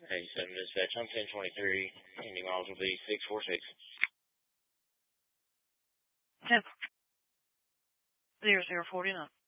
87 dispatch on 1023. Any miles will be 646. 10 0049.